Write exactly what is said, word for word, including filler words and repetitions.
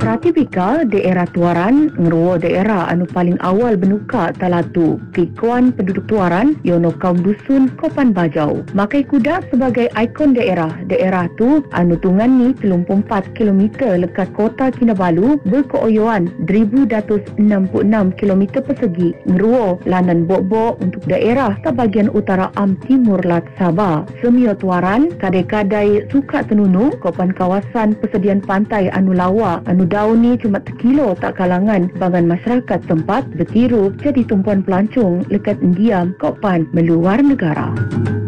Pratibika daerah Tuaran ngeruo daerah anu paling awal benuka talatu kikuan penduduk Tuaran yono kaum dusun Kopan Bajau. Makai kuda sebagai ikon daerah. Daerah tu anu tungan ni tiga puluh empat kilometer lekat kota Kinabalu berkeoyoan seribu dua ratus enam puluh enam kilometer persegi. Ngeruo lanan bok-bok untuk daerah ke bahagian utara Am Timur Lat Sabah. Semio Tuaran kadai-kadai suka tenunu Kopan kawasan persediaan pantai anu lawa anu daun ni cuma terkilo tak kalangan bangan masyarakat tempat bertiru jadi tumpuan pelancong lekat endiam Kopan meluar negara.